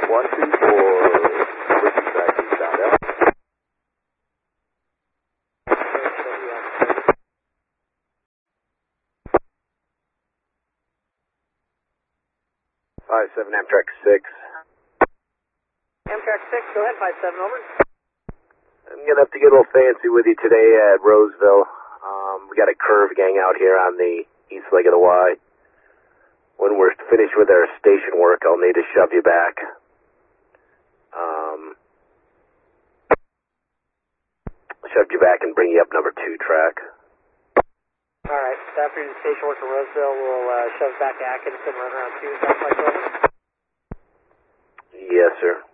Track eastbound out. 57 Amtrak 6. Amtrak 6, go ahead, 57, over. I'm going to have to get a little fancy with you today at Roseville. We got a curve gang out here on the east leg of the Y. When we're finished with our station work, I'll need to shove you back. Shove you back and bring you up number 2 track. Alright, after the station work in Roseville, we'll shove back to Atkinson, run around 2, sounds like over. Yes, sir.